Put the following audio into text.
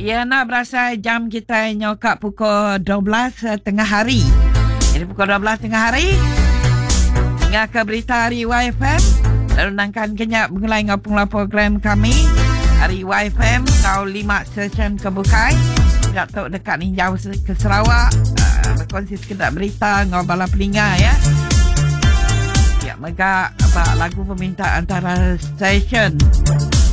Ya, nak berasa jam kita nyokak pukul 12 tengah hari. Jadi pukul 12 tengah hari hingga ke berita Hari YFM. Lalu nangkan kenyak mulai ngapunglah program kami Hari YFM kau 5 session kebukai. Tak tahu dekat ni jauh ke Sarawak. Berkongsi sekedar berita ngobala pelinga ya. Ya, maka lagu peminta antara stesen